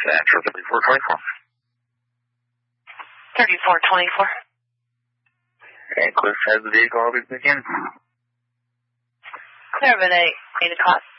Central 3424. 3424. And Cliff has the vehicle. I'll be picking. Clear of an 8 o'clock.